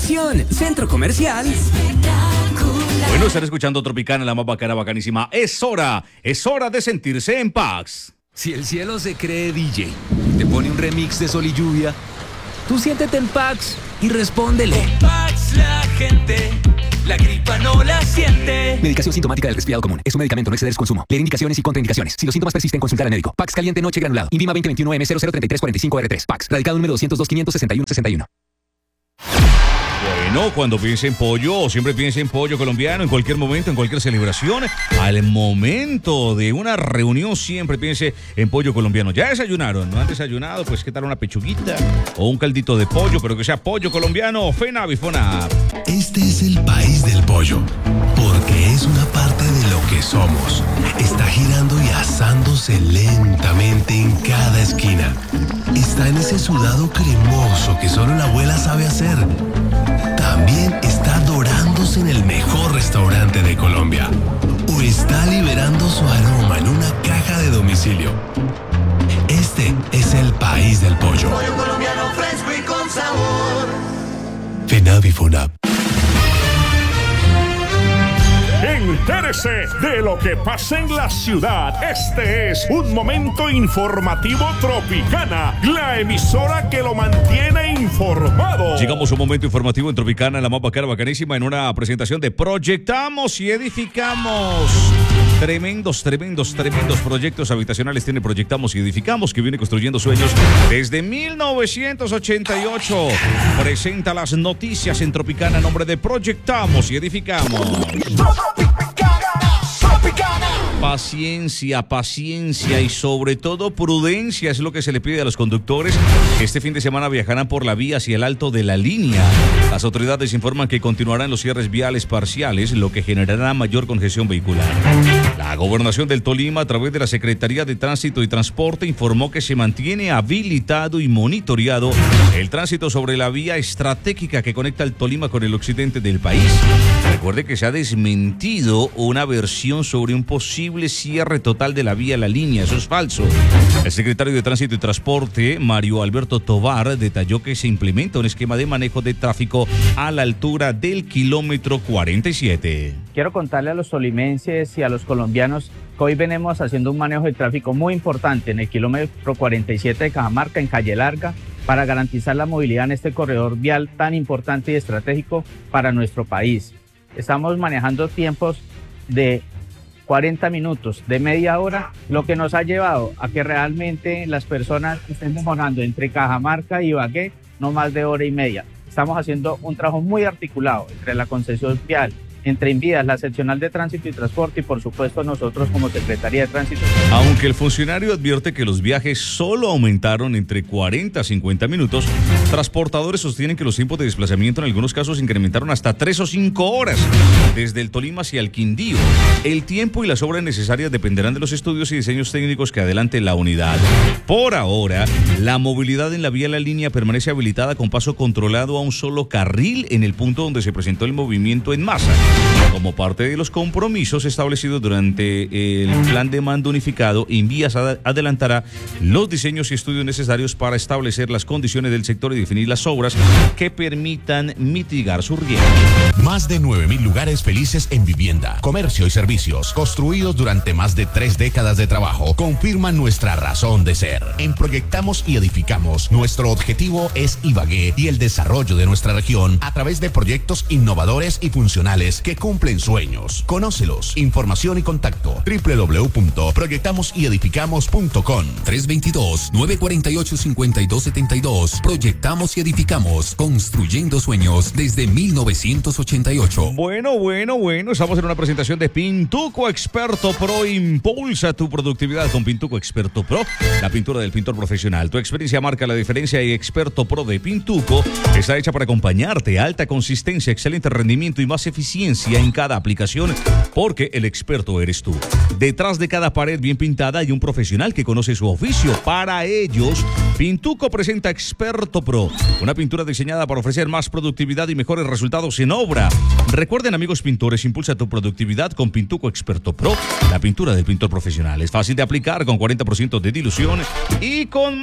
Atención, Centro Comercial. Bueno, están escuchando Tropicana, la más bacana, bacanísima. Es hora de sentirse en paz. Si el cielo se cree DJ, te pone un remix de Sol y Lluvia, tú siéntete en Pax y respóndele. En Pax la gente, la gripa no la siente. Medicación sintomática del resfriado común. Es un medicamento, no exceder su consumo. Leer indicaciones y contraindicaciones. Si los síntomas persisten, consultar al médico. Pax caliente noche granulado. Invima 2021M003345R3. Pax. Radicado número 202-561-61. Bueno, cuando piense en pollo, siempre piense en pollo colombiano, en cualquier momento, en cualquier celebración. Al momento de una reunión, siempre piense en pollo colombiano. ¿Ya desayunaron? ¿No han desayunado? Pues qué tal una pechuguita o un caldito de pollo, pero que sea pollo colombiano. FENAVI, FONAP. Este es el país del pollo, porque es una parte de lo que somos. Está girando y asándose lentamente en cada esquina. Está en ese sudado cremoso que solo la abuela sabe hacer. También está dorándose en el mejor restaurante de Colombia. O está liberando su aroma en una caja de domicilio. Este es el país del pollo. Pollo colombiano fresco y con sabor. FENAVI, FONAP. Entérese de lo que pasa en la ciudad. Este es un momento informativo Tropicana, la emisora que lo mantiene informado. Llegamos a un momento informativo en Tropicana, la más bacana, bacanísima, en una presentación de Proyectamos y Edificamos. Tremendos proyectos habitacionales tiene Proyectamos y Edificamos, que viene construyendo sueños desde 1988. Presenta las noticias en Tropicana a nombre de Proyectamos y Edificamos. Paciencia y sobre todo prudencia es lo que se le pide a los conductores que este fin de semana viajarán por la vía hacia el Alto de la Línea. Las autoridades informan que continuarán los cierres viales parciales, lo que generará mayor congestión vehicular. La Gobernación del Tolima, a través de la Secretaría de Tránsito y Transporte, informó que se mantiene habilitado y monitoreado el tránsito sobre la vía estratégica que conecta el Tolima con el occidente del país. Recuerde que se ha desmentido una versión sobre un posible cierre total de la vía La Línea. Eso es falso. El secretario de Tránsito y Transporte, Mario Alberto Tovar, detalló que se implementa un esquema de manejo de tráfico a la altura del kilómetro 47. Quiero contarle a los tolimenses y a los colombianos que hoy venimos haciendo un manejo de tráfico muy importante en el kilómetro 47 de Cajamarca, en Calle Larga, para garantizar la movilidad en este corredor vial tan importante y estratégico para nuestro país. Estamos manejando tiempos de 40 minutos, de media hora, lo que nos ha llevado a que realmente las personas estén demorando entre Cajamarca y Ibagué no más de hora y media. Estamos haciendo un trabajo muy articulado entre la concesión vial, entre Invías, la seccional de Tránsito y Transporte y por supuesto nosotros como Secretaría de Tránsito. Aunque el funcionario advierte que los viajes solo aumentaron entre 40 a 50 minutos, transportadores sostienen que los tiempos de desplazamiento en algunos casos incrementaron hasta 3 o 5 horas desde el Tolima hacia el Quindío. El tiempo y las obras necesarias dependerán de los estudios y diseños técnicos que adelante la unidad. Por ahora, la movilidad en la vía La Línea permanece habilitada con paso controlado a un solo carril en el punto donde se presentó el movimiento en masa. Como parte de los compromisos establecidos durante el plan de mando unificado, Invías adelantará los diseños y estudios necesarios para establecer las condiciones del sector y definir las obras que permitan mitigar su riesgo. Más de 9.000 lugares felices en vivienda, comercio y servicios, construidos durante más de 3 décadas de trabajo, confirman nuestra razón de ser. En Proyectamos y Edificamos, nuestro objetivo es Ibagué y el desarrollo de nuestra región a través de proyectos innovadores y funcionales que cumplen sueños. Conócelos. Información y contacto www.proyectamosyedificamos.com 322-948-5272. Proyectamos y edificamos, construyendo sueños desde 1988. Bueno, estamos en una presentación de Pintuco Experto Pro. Impulsa tu productividad con Pintuco Experto Pro, la pintura del pintor profesional. Tu experiencia marca la diferencia y Experto Pro de Pintuco está hecha para acompañarte. Alta consistencia, excelente rendimiento y más eficiencia en cada aplicación, porque el experto eres tú. Detrás de cada pared bien pintada hay un profesional que conoce su oficio. Para ellos, Pintuco presenta Experto Pro, una pintura diseñada para ofrecer más productividad y mejores resultados en obra. Recuerden, amigos pintores, impulsa tu productividad con Pintuco Experto Pro, la pintura del pintor profesional. Es fácil de aplicar, con 40% de dilución y con